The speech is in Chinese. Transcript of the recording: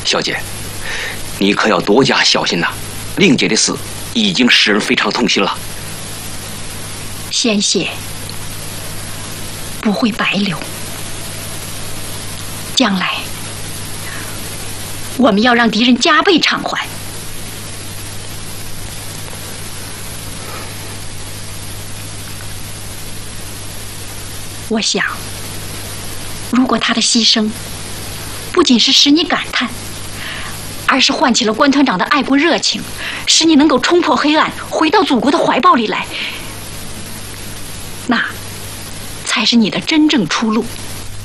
小姐，你可要多加小心呐！令姐的死已经使人非常痛心了。 鲜血不会白流，将来我们要让敌人加倍偿还。我想，如果他的牺牲不仅是使你感叹，而是唤起了关团长的爱国热情，使你能够冲破黑暗，回到祖国的怀抱里来，那才是你的真正出路。